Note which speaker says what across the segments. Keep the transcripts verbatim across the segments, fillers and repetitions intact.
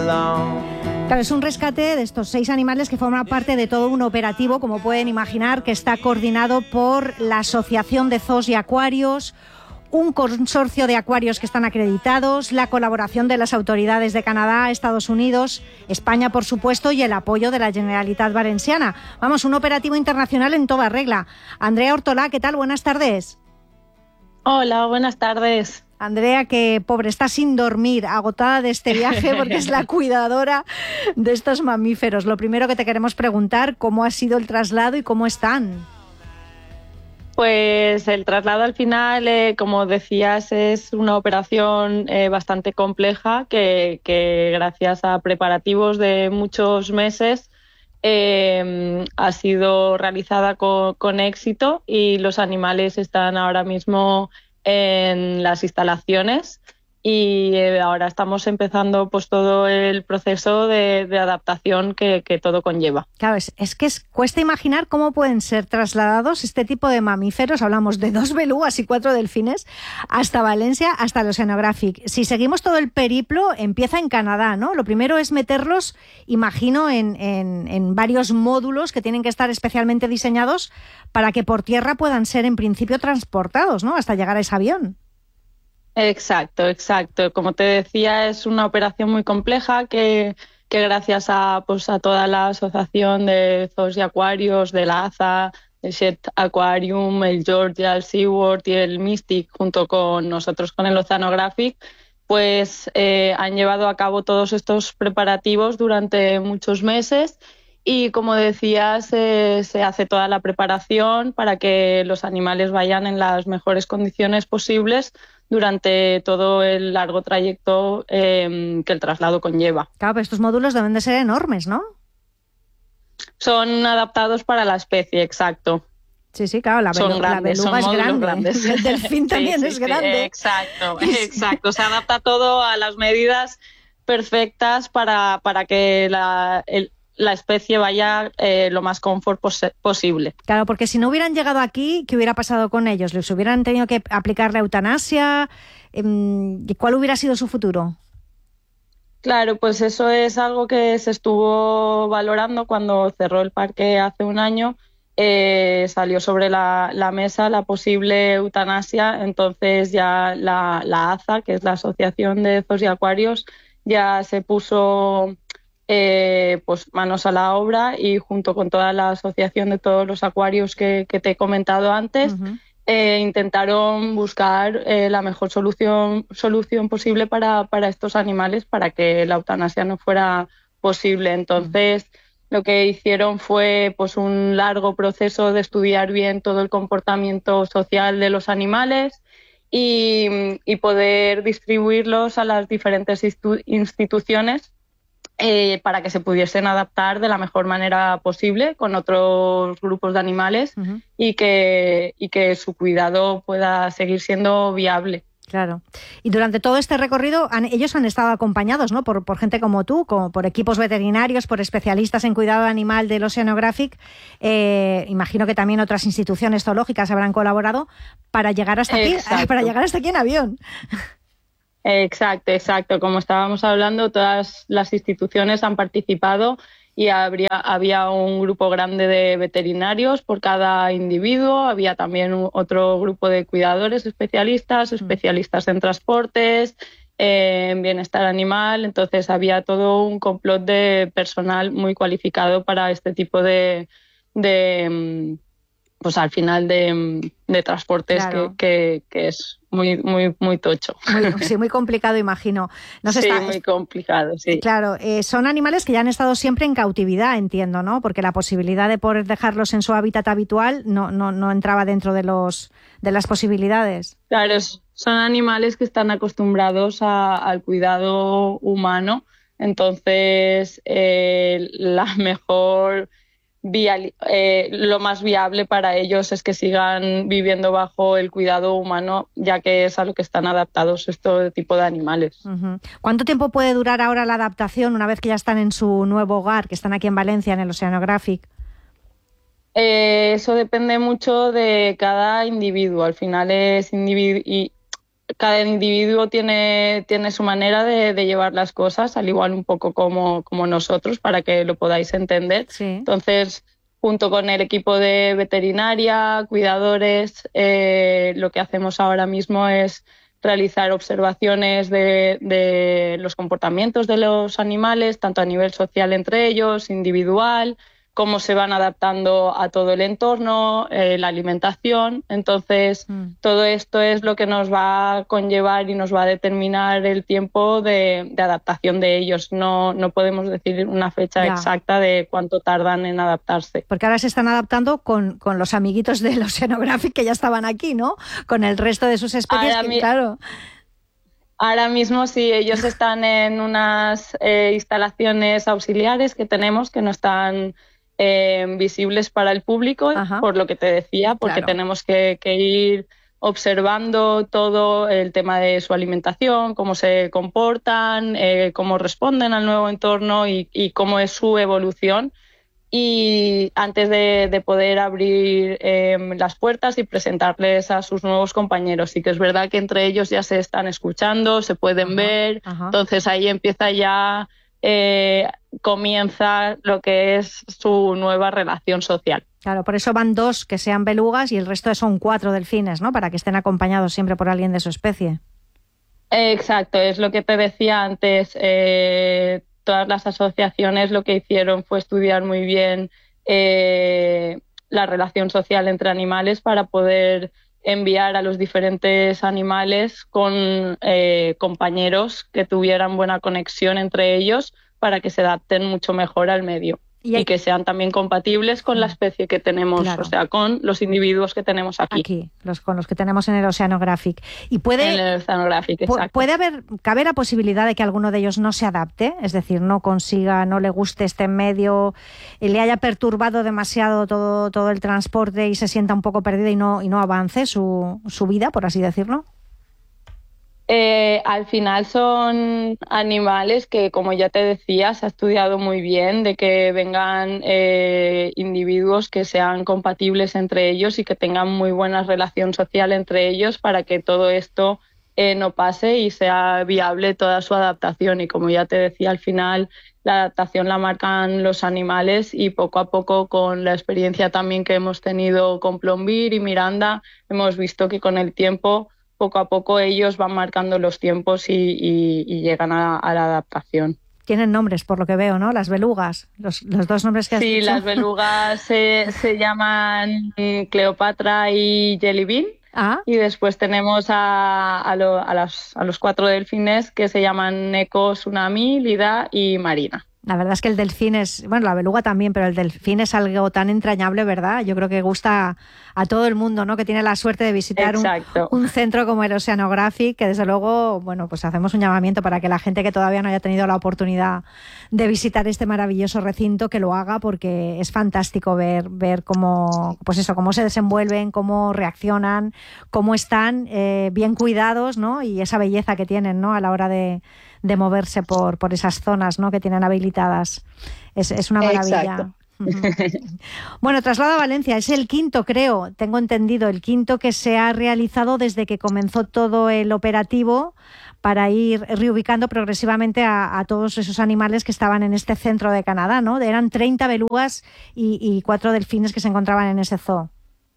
Speaker 1: Claro, es un rescate de estos seis animales que forman parte de todo un operativo, como pueden imaginar, que está coordinado por la Asociación de Zoos y Acuarios, un consorcio de acuarios que están acreditados, la colaboración de las autoridades de Canadá, Estados Unidos, España, por supuesto, y el apoyo de la Generalitat Valenciana. Vamos, un operativo internacional en toda regla. Andrea Hortolà, ¿qué tal? Buenas tardes.
Speaker 2: Hola, buenas tardes.
Speaker 1: Andrea, que pobre, está sin dormir, agotada de este viaje porque es la cuidadora de estos mamíferos. Lo primero que te queremos preguntar, ¿cómo ha sido el traslado y cómo están?
Speaker 2: Pues el traslado al final, eh, como decías, es una operación eh, bastante compleja que, que gracias a preparativos de muchos meses eh, ha sido realizada con, con éxito y los animales están ahora mismo en las instalaciones y eh, ahora estamos empezando pues todo el proceso de, de adaptación que, que todo conlleva.
Speaker 1: Claro, es, es que es, cuesta imaginar cómo pueden ser trasladados este tipo de mamíferos, hablamos de dos belugas y cuatro delfines, hasta Valencia, hasta el Oceanographic. Si seguimos todo el periplo, empieza en Canadá, ¿no? Lo primero es meterlos, imagino, en, en, en varios módulos que tienen que estar especialmente diseñados para que por tierra puedan ser en principio transportados, ¿no? Hasta llegar a ese avión.
Speaker 2: Exacto, exacto. Como te decía, es una operación muy compleja que, que gracias a, pues, a toda la asociación de zoos y acuarios, de la A Z A, el Shed Aquarium, el Georgia, el SeaWorld y el Mystic, junto con nosotros con el Oceanographic, pues eh, han llevado a cabo todos estos preparativos durante muchos meses. Y como decías, eh, se hace toda la preparación para que los animales vayan en las mejores condiciones posibles durante todo el largo trayecto eh, que el traslado conlleva.
Speaker 1: Claro, pero estos módulos deben de ser enormes, ¿no?
Speaker 2: Son adaptados para la especie, exacto.
Speaker 1: Sí, sí, claro, la, belu-
Speaker 2: son grandes,
Speaker 1: la beluga
Speaker 2: son
Speaker 1: es grande,
Speaker 2: grandes.
Speaker 1: El delfín también
Speaker 2: sí, sí,
Speaker 1: es
Speaker 2: sí,
Speaker 1: grande.
Speaker 2: Exacto, exacto. Se adapta todo a las medidas perfectas para, para que la, el, la especie vaya eh, lo más confort pos- posible.
Speaker 1: Claro, porque si no hubieran llegado aquí, ¿qué hubiera pasado con ellos? ¿Les hubieran tenido que aplicar la eutanasia? ¿Cuál hubiera sido su futuro?
Speaker 2: Claro, pues eso es algo que se estuvo valorando cuando cerró el parque hace un año. Eh, salió sobre la, la mesa la posible eutanasia, entonces ya la, la A Z A, que es la Asociación de Zoos y Acuarios, ya se puso eh, pues manos a la obra y junto con toda la asociación de todos los acuarios que, que te he comentado antes, uh-huh. eh, intentaron buscar eh, la mejor solución, solución posible para, para estos animales para que la eutanasia no fuera posible. Entonces, uh-huh. lo que hicieron fue pues un largo proceso de estudiar bien todo el comportamiento social de los animales y, y poder distribuirlos a las diferentes institu- instituciones Eh, para que se pudiesen adaptar de la mejor manera posible con otros grupos de animales uh-huh. y, que, y que su cuidado pueda seguir siendo viable.
Speaker 1: Claro. Y durante todo este recorrido han, ellos han estado acompañados, ¿no? por, por gente como tú, como por equipos veterinarios, por especialistas en cuidado animal del Oceanographic. Eh, imagino que también otras instituciones zoológicas habrán colaborado para llegar hasta aquí, para llegar hasta aquí en avión.
Speaker 2: Exacto, exacto. Como estábamos hablando, todas las instituciones han participado y habría, había un grupo grande de veterinarios por cada individuo. Había también un, otro grupo de cuidadores especialistas, especialistas en transportes, eh, en bienestar animal. Entonces había todo un complot de personal muy cualificado para este tipo de... de pues al final de, de transportes
Speaker 1: claro.
Speaker 2: que, que, que es muy muy muy tocho.
Speaker 1: Muy, sí, muy complicado, imagino. No sé,
Speaker 2: sí,
Speaker 1: está,
Speaker 2: muy complicado, sí.
Speaker 1: Claro, eh, son animales que ya han estado siempre en cautividad, entiendo, ¿no? Porque la posibilidad de poder dejarlos en su hábitat habitual no, no, no entraba dentro de los de las posibilidades.
Speaker 2: Claro, son animales que están acostumbrados a, al cuidado humano, entonces eh, la mejor... Vial, eh, lo más viable para ellos es que sigan viviendo bajo el cuidado humano, ya que es a lo que están adaptados este tipo de animales.
Speaker 1: Uh-huh. ¿Cuánto tiempo puede durar ahora la adaptación una vez que ya están en su nuevo hogar, que están aquí en Valencia, en el Oceanographic?
Speaker 2: Eh, eso depende mucho de cada individuo. Al final es individu- y cada individuo tiene, tiene su manera de, de llevar las cosas, al igual un poco como, como nosotros, para que lo podáis entender.
Speaker 1: Sí.
Speaker 2: Entonces, junto con el equipo de veterinaria, cuidadores, eh, lo que hacemos ahora mismo es realizar observaciones de, de los comportamientos de los animales, tanto a nivel social entre ellos, individual, cómo se van adaptando a todo el entorno, eh, la alimentación. Entonces, mm. todo esto es lo que nos va a conllevar y nos va a determinar el tiempo de, de adaptación de ellos. No, no podemos decir una fecha ya. exacta de cuánto tardan en adaptarse.
Speaker 1: Porque ahora se están adaptando con, con los amiguitos del Oceanographic que ya estaban aquí, ¿no? Con el resto de sus especies,
Speaker 2: ahora
Speaker 1: que,
Speaker 2: mi...
Speaker 1: claro...
Speaker 2: Ahora mismo sí, ellos están en unas eh, instalaciones auxiliares que tenemos que no están... Eh, visibles para el público, Ajá. por lo que te decía, porque claro. tenemos que, que ir observando todo el tema de su alimentación, cómo se comportan, eh, cómo responden al nuevo entorno y, y cómo es su evolución. Y antes de, de poder abrir eh, las puertas y presentarles a sus nuevos compañeros. Sí que es verdad que entre ellos ya se están escuchando, se pueden Ajá. ver, Ajá. entonces ahí empieza ya... Eh, comienza lo que es su nueva relación social.
Speaker 1: Claro, por eso van dos que sean belugas y el resto son cuatro delfines, ¿no? Para que estén acompañados siempre por alguien de su especie.
Speaker 2: Exacto, es lo que te decía antes. Eh, todas las asociaciones lo que hicieron fue estudiar muy bien eh, la relación social entre animales para poder enviar a los diferentes animales con eh, compañeros que tuvieran buena conexión entre ellos para que se adapten mucho mejor al medio y, hay... y que sean también compatibles con la especie que tenemos, claro. o sea, con los individuos que tenemos aquí.
Speaker 1: Aquí, los, con los que tenemos en el Oceanographic. Y puede,
Speaker 2: en el Oceanographic, exacto.
Speaker 1: ¿Puede haber, cabe la posibilidad de que alguno de ellos no se adapte? Es decir, no consiga, no le guste este medio, y le haya perturbado demasiado todo, todo el transporte y se sienta un poco perdida y no, y no avance su, su vida, por así decirlo.
Speaker 2: Eh, al final son animales que, como ya te decía, se ha estudiado muy bien de que vengan eh, individuos que sean compatibles entre ellos y que tengan muy buena relación social entre ellos para que todo esto eh, no pase y sea viable toda su adaptación. Y como ya te decía, al final la adaptación la marcan los animales y poco a poco, con la experiencia también que hemos tenido con Plombir y Miranda, hemos visto que con el tiempo poco a poco ellos van marcando los tiempos y, y, y llegan a, a la adaptación.
Speaker 1: Tienen nombres, por lo que veo, ¿no? Las belugas, los, los dos nombres que has
Speaker 2: sí,
Speaker 1: dicho.
Speaker 2: Sí, las belugas se, se llaman Cleopatra y Jelly Bean.
Speaker 1: Ah.
Speaker 2: Y después tenemos a, a, lo, a, las, a los cuatro delfines que se llaman Neko, Tsunami, Lida y Marina.
Speaker 1: La verdad es que el delfín es, bueno, la beluga también, pero el delfín es algo tan entrañable, ¿verdad? Yo creo que gusta a todo el mundo, ¿no? Que tiene la suerte de visitar un, un centro como el Oceanographic, que desde luego, bueno, pues hacemos un llamamiento para que la gente que todavía no haya tenido la oportunidad de visitar este maravilloso recinto, que lo haga, porque es fantástico ver, ver cómo, pues eso, cómo se desenvuelven, cómo reaccionan, cómo están eh, bien cuidados, ¿no? Y esa belleza que tienen, ¿no? A la hora de de moverse por, por esas zonas, ¿no? Que tienen habilitadas. Es, es una maravilla. Bueno, traslado a Valencia, es el quinto, creo, tengo entendido, el quinto que se ha realizado desde que comenzó todo el operativo para ir reubicando progresivamente a, a todos esos animales que estaban en este centro de Canadá, ¿no? Eran treinta belugas y, y cuatro delfines que se encontraban en ese zoo.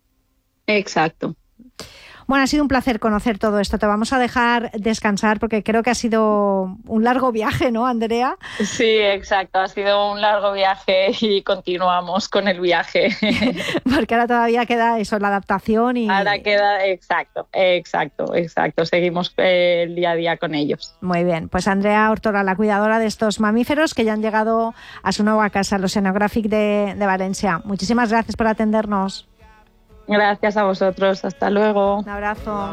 Speaker 2: Exacto.
Speaker 1: Bueno, ha sido un placer conocer todo esto. Te vamos a dejar descansar porque creo que ha sido un largo viaje, ¿no, Andrea?
Speaker 2: Sí, exacto. Ha sido un largo viaje y continuamos con el viaje.
Speaker 1: Porque ahora todavía queda eso, la adaptación y...
Speaker 2: Ahora queda, exacto, exacto, exacto. Seguimos el día a día con ellos.
Speaker 1: Muy bien. Pues Andrea Hortora, la cuidadora de estos mamíferos que ya han llegado a su nueva casa, el Oceanographic de, de Valencia. Muchísimas gracias por atendernos.
Speaker 2: Gracias a vosotros. Hasta luego.
Speaker 1: Un abrazo.